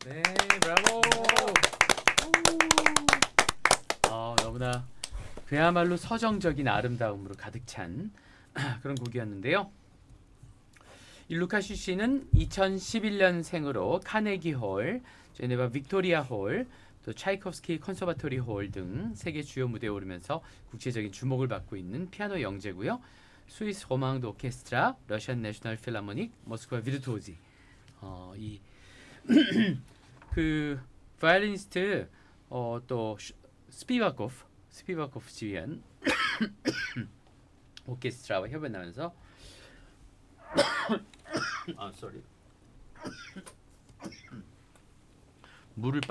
네, 브라보. 너무나 그야말로 서정적인 아름다움으로 가득 찬 그런 곡이었는데요. 이 루카슈 씨는 2011년생으로 카네기 홀, 제네바 빅토리아 홀, 또 차이콥스키 컨서바토리 홀 등 세계 주요 무대에 오르면서 국제적인 주목을 받고 있는 피아노 영재고요. 스위스 로망드 오케스트라, 러시안 내셔널 필하모닉, 모스크바 비르투오지. 그 바이올리니스트 또 스피바코프 지휘한 오케스트라와 협연하면서 sorry. 물을